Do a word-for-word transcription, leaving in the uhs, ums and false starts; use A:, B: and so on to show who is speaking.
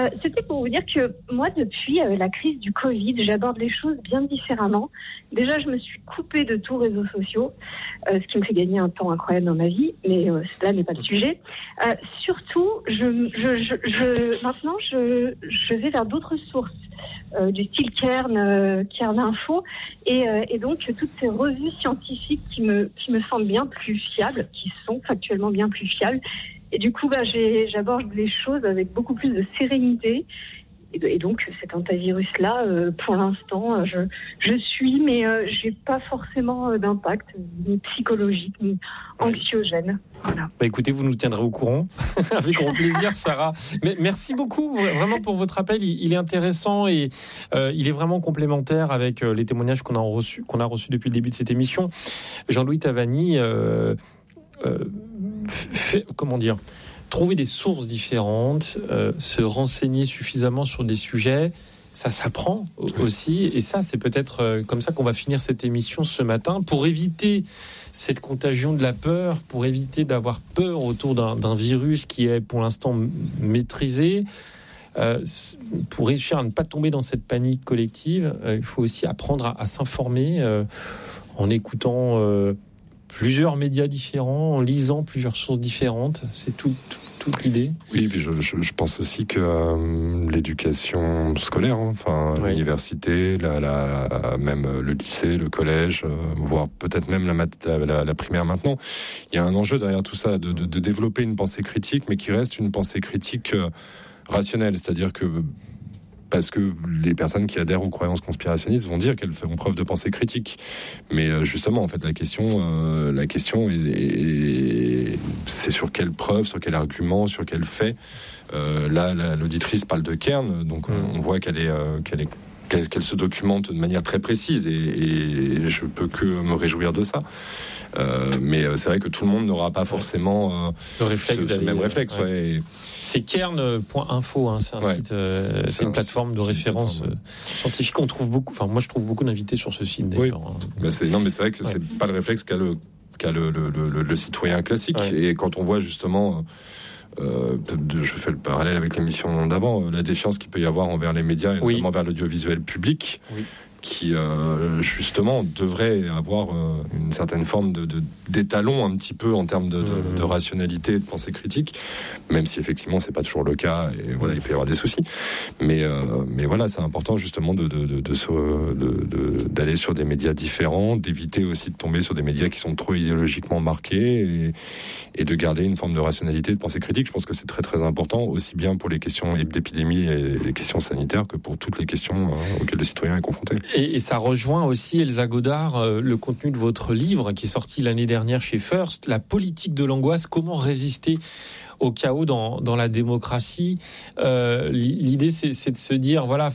A: Euh, c'était pour vous dire que moi, depuis euh, la crise du Covid, j'aborde les choses bien différemment. Déjà, je me suis coupée de tous réseaux sociaux, euh, ce qui me fait gagner un temps incroyable dans ma vie, mais euh, cela n'est pas le sujet. Euh, surtout, je, je, je, je, maintenant, je, je vais vers d'autres sources. Euh, du style Cairn, euh, Cairn Info, et, euh, et donc toutes ces revues scientifiques qui me, qui me semblent bien plus fiables, qui sont factuellement bien plus fiables. Et du coup, bah, j'ai, j'aborde les choses avec beaucoup plus de sérénité. Et, et donc, cet antivirus-là, euh, pour l'instant, je, je suis, mais euh, j'ai pas forcément euh, d'impact, ni psychologique, ni anxiogène. Voilà.
B: Bah écoutez, vous nous tiendrez au courant. Avec grand plaisir, Sarah. Mais merci beaucoup, vraiment, pour votre appel. Il, il est intéressant et euh, il est vraiment complémentaire avec euh, les témoignages qu'on a reçus, qu'on a reçus depuis le début de cette émission. Jean-Louis Tavani, euh, euh, fait, comment dire, trouver des sources différentes, euh, se renseigner suffisamment sur des sujets, ça s'apprend aussi. Et ça, c'est peut-être euh, comme ça qu'on va finir cette émission ce matin, pour éviter cette contagion de la peur, pour éviter d'avoir peur autour d'un, d'un virus qui est pour l'instant m- maîtrisé. Euh, pour réussir à ne pas tomber dans cette panique collective, euh, il faut aussi apprendre à, à s'informer euh, en écoutant euh, plusieurs médias différents, en lisant plusieurs sources différentes. C'est tout, tout, toute l'idée.
C: Oui, puis je, je, je pense aussi que euh, l'éducation scolaire, hein, enfin oui. l'université, la, la, même le lycée, le collège, euh, voire peut-être même la, la, la, la primaire maintenant, il y a un enjeu derrière tout ça, de, de, de développer une pensée critique, mais qui reste une pensée critique euh, rationnelle, c'est-à-dire que parce que les personnes qui adhèrent aux croyances conspirationnistes vont dire qu'elles font preuve de pensée critique. Mais justement, en fait, la question, euh, la question est, est, c'est sur quelle preuve, sur quel argument, sur quel fait. Euh, là, la, l'auditrice parle de Cairn, donc mmh. on voit qu'elle est, euh, qu'elle est qu'elle, qu'elle se documente de manière très précise, et, et je peux que me réjouir de ça. Euh, mais c'est vrai que tout le monde n'aura pas forcément euh,
B: le réflexe
C: ce, ce même réflexe.
B: Ouais.
C: Ouais. Et...
B: C'est cairn point info, hein, c'est un ouais. site, euh, c'est, c'est une plateforme de référence euh, scientifique. On trouve beaucoup, enfin moi je trouve beaucoup d'invités sur ce site d'ailleurs.
C: Oui. Bah c'est, non mais c'est vrai que ouais. c'est pas le réflexe qu'a le, qu'a le, le, le, le citoyen classique. Ouais. Et quand on voit justement, euh, de, je fais le parallèle avec l'émission d'avant, la défiance qu'il peut y avoir envers les médias et oui. notamment vers l'audiovisuel public. Oui. Qui euh, justement devrait avoir euh, une certaine forme de, de d'étalon un petit peu en termes de, de, mmh. de rationalité et de pensée critique, même si effectivement c'est pas toujours le cas et voilà il peut y avoir des soucis. Mais euh, mais voilà c'est important justement de de de, de, de, de d'aller sur des médias différents, d'éviter aussi de tomber sur des médias qui sont trop idéologiquement marqués et, et de garder une forme de rationalité et de pensée critique. Je pense que c'est très très important aussi bien pour les questions d'épidémie et les questions sanitaires que pour toutes les questions euh, auxquelles le citoyen est confronté.
B: Et, et ça rejoint aussi, Elsa Godard, euh, le contenu de votre livre qui est sorti l'année dernière chez First, La politique de l'angoisse, comment résister au chaos dans, dans la démocratie. Euh, l'idée, c'est, c'est de se dire, voilà,